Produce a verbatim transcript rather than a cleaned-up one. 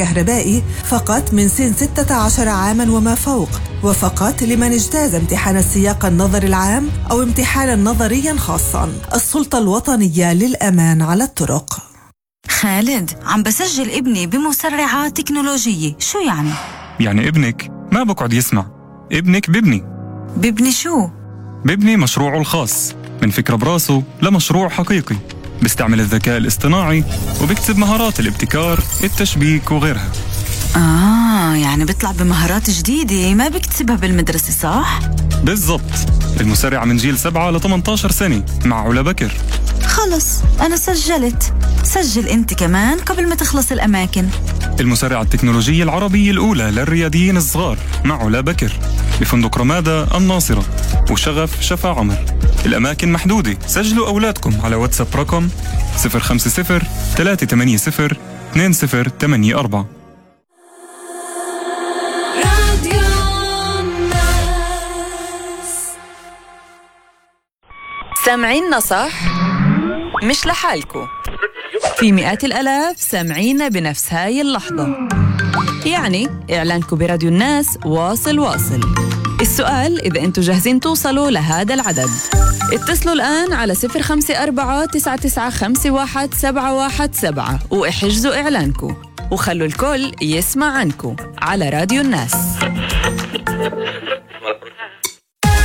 الكهربائي فقط من سن ستة عشر عاماً وما فوق، وفقط لمن اجتاز امتحان السياق النظري العام أو امتحانا نظريا خاصا. السلطة الوطنية للأمان على الطرق. خالد، عم بسجل ابني بمسرعة تكنولوجية، شو يعني؟ يعني ابنك ما بقعد يسمع، ابنك ببني. ببني شو؟ ببني مشروعه الخاص، من فكرة براسه لمشروع حقيقي، بيستعمل الذكاء الاصطناعي وبيكتسب مهارات الابتكار، التشبيك وغيرها. آه، يعني بيطلع بمهارات جديدة ما بيكتسبها بالمدرسة، صح؟ بالضبط. المسرع من جيل سبعة ل ثمانية عشر سنة مع علا بكر. خلص، أنا سجلت. سجل أنت كمان قبل ما تخلص الأماكن. المسرعة التكنولوجية العربية الأولى للرياديين الصغار مع علا بكر بفندق رمادة الناصرة وشغف شفا عمر. الأماكن محدودة. سجلوا أولادكم على واتساب رقم صفر خمسة صفر ثلاثة ثمانية صفر اثنين صفر ثمانية أربعة. سامعيننا صح؟ مش لحالكو، في مئات الألاف سامعينا بنفس هاي اللحظة. يعني إعلانكو براديو الناس واصل واصل. السؤال إذا أنتوا جاهزين توصلوا لهذا العدد. اتصلوا الآن على صفر خمسة أربعة تسعة تسعة خمسة واحد سبعة واحد سبعة واحجزوا إعلانكو وخلوا الكل يسمع عنكو على راديو الناس.